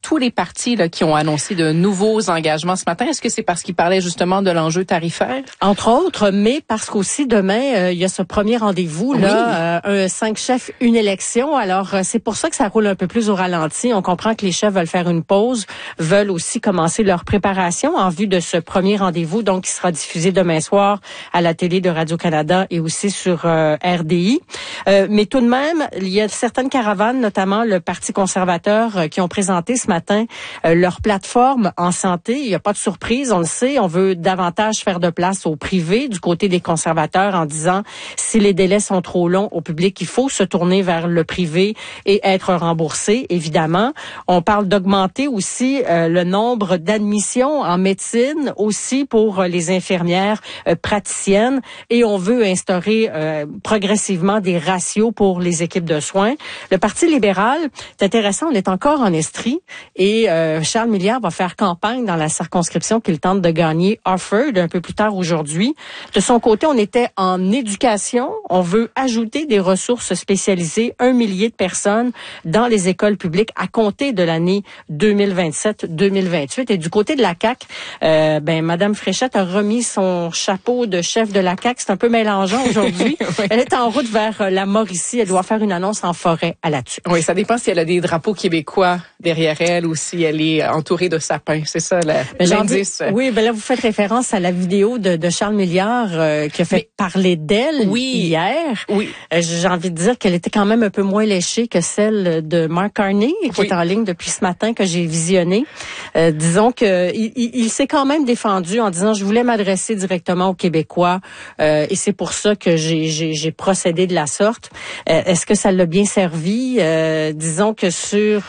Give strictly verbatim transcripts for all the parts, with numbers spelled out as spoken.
tous les partis là, qui ont annoncé de nouveaux engagements ce matin. Est-ce que c'est parce qu'ils parlaient justement de l'enjeu tarifaire? Entre autres, mais parce qu'aussi demain, euh, il y a ce premier rendez-vous, oui. là, euh, un cinq chefs, une élection. Alors, euh, c'est pour ça que ça roule un peu plus au ralenti. On comprend que les chefs veulent faire une pause, veulent aussi commencer leur préparation en vue de ce premier rendez-vous, donc qui sera diffusé demain soir à la télé de Radio-Canada et aussi sur euh, R D I. Euh, mais tout de même, il y a certaines caravanes, notamment le Parti conservateur, euh, qui ont présenté ce matin euh, leur plateforme en santé. Il n'y a pas de surprise, on le sait. On veut davantage faire de place au privé du côté des conservateurs en disant si les délais sont trop longs au public, il faut se tourner vers le privé et être remboursé, évidemment. On parle d'augmenter aussi euh, le nombre d'admissions en médecine, aussi pour les infirmières euh, praticiennes. Et on veut instaurer euh, progressivement des ratios pour les équipes de soins. Le Parti libéral, c'est intéressant, on est encore en Estrie et euh, Charles Milliard va faire campagne dans la circonscription qu'il tente de gagner, Harford, un peu plus tard aujourd'hui. De son côté, on était en éducation. On veut ajouter des ressources spécialisées, un millier de personnes dans les écoles publiques à compter de l'année deux mille vingt-sept deux mille vingt-huit. Et du côté de la C A Q, euh, ben Madame Fréchette a remis son chapeau de chef de la C A Q. C'est un peu mélangeant aujourd'hui. Oui. Elle est en route vers la Mauricie. Elle doit faire une annonce en forêt à là-dessus. Oui, ça dépend si elle a des drapeaux québécois derrière elle ou si elle est entourée de sapins. C'est ça l'indice. Oui, ben là, vous faites référence à la vidéo de, de Charles Milliard euh, qui a fait Mais, parler d'elle oui, hier. Oui. Euh, j'ai envie de dire qu'elle était quand même un peu moins léchée que celle de Mark Carney, qui oui. est en ligne depuis ce matin, que j'ai visionné. Euh, disons que il, il, il s'est quand même défendu en disant « Je voulais m'adresser directement aux Québécois euh, et c'est pour ça que j'ai, j'ai, j'ai procédé de la sorte. Euh, » Est-ce que ça l'a bien servi? Euh, disons que sur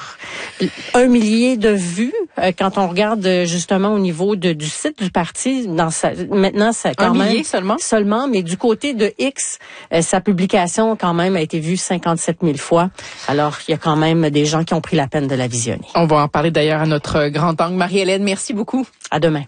un millier de vues, euh, quand on regarde justement au niveau de, du site du parti, dans sa, maintenant, ça quand un même... millier seulement? Seulement, mais du côté de X, euh, sa publication quand même a été vue cinquante-sept mille fois. Alors, il y a quand même des gens qui ont pris la peine de la visionner. On va en parler d'ailleurs à notre grand angle. Marie-Hélène, merci beaucoup. À demain.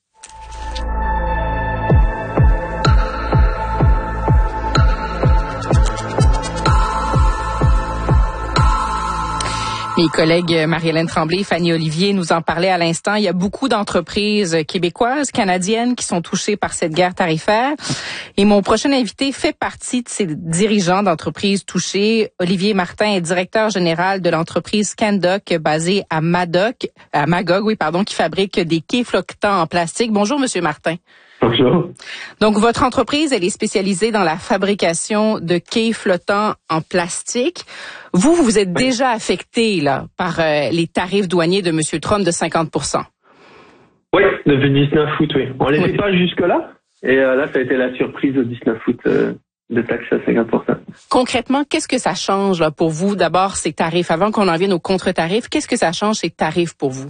Mes collègues Marie-Hélène Tremblay et Fanny Olivier nous en parlaient à l'instant. Il y a beaucoup d'entreprises québécoises, canadiennes qui sont touchées par cette guerre tarifaire. Et mon prochain invité fait partie de ces dirigeants d'entreprises touchées. Olivier Martin est directeur général de l'entreprise Candoc basée à Madoc, à Magog, oui, pardon, qui fabrique des quais flottants en plastique. Bonjour, Monsieur Martin. Bonjour. Donc, votre entreprise, elle est spécialisée dans la fabrication de quais flottants en plastique. Vous, vous êtes oui. déjà affecté là par euh, les tarifs douaniers de M. Trump de cinquante pour cent. Oui, depuis le dix-neuf août, oui. On les oui. fait pas jusque-là. Et euh, là, ça a été la surprise au dix-neuf août euh, de taxer à cinquante pour cent. Concrètement, qu'est-ce que ça change là, pour vous? D'abord, ces tarifs. Avant qu'on en vienne aux contre-tarifs, qu'est-ce que ça change, ces tarifs, pour vous?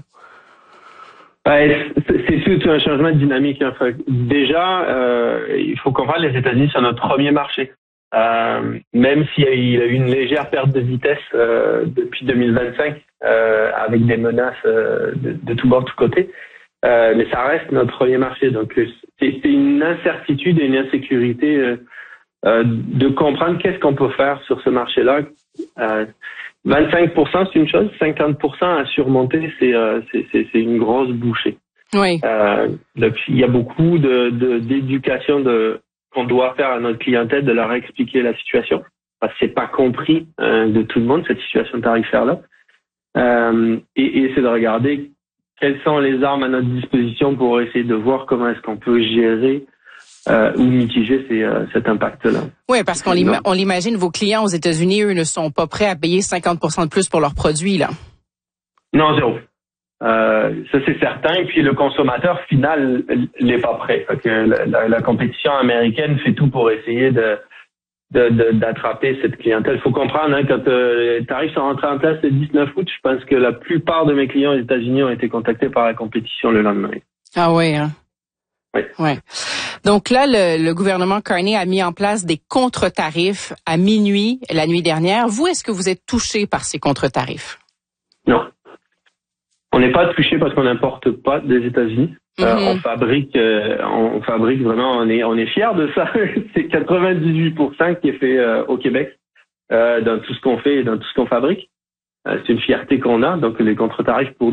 Ouais, c'est tout un changement de dynamique. Hein. Déjà, euh, il faut comprendre les États-Unis sont notre premier marché. Euh, même s'il y a eu une légère perte de vitesse euh, depuis deux mille vingt-cinq, euh, avec des menaces euh, de, de tous bords, de tous côtés, euh, mais ça reste notre premier marché. Donc, c'est une incertitude et une insécurité euh, euh, de comprendre qu'est-ce qu'on peut faire sur ce marché-là. Euh, vingt-cinq pour cent, c'est une chose. cinquante pour cent à surmonter, c'est euh, c'est une grosse bouchée. Oui. Euh, donc, il y a beaucoup de d'éducation de, de qu'on doit faire à notre clientèle, de leur expliquer la situation. Parce que c'est pas compris euh, de tout le monde, cette situation tarifaire-là. Euh, et, et c'est de regarder quelles sont les armes à notre disposition pour essayer de voir comment est-ce qu'on peut gérer Euh, ou mitiger ces, euh, cet impact-là. Oui, parce qu'on l'imagine, vos clients aux États-Unis, eux, ne sont pas prêts à payer cinquante pour cent de plus pour leurs produits, là. Non, zéro. Euh, ça, c'est certain. Et puis, le consommateur final n'est pas prêt. Fait que la, la, la compétition américaine fait tout pour essayer de d'attraper de, de, cette clientèle. Il faut comprendre, hein, quand euh, les tarifs sont rentrés en place le dix-neuf août, je pense que la plupart de mes clients aux États-Unis ont été contactés par la compétition le lendemain. Ah oui, hein? Oui. Ouais. Donc là, le, le gouvernement Carney a mis en place des contre-tarifs à minuit la nuit dernière. Vous, est-ce que vous êtes touché par ces contre-tarifs? Non. On n'est pas touché parce qu'on n'importe pas des États-Unis. Mm-hmm. euh, on fabrique, euh, on fabrique vraiment. On est, on est fiers de ça. C'est quatre-vingt-dix-huit pour cent qui est fait euh, au Québec euh, dans tout ce qu'on fait et dans tout ce qu'on fabrique. Euh, c'est une fierté qu'on a. Donc les contre-tarifs pour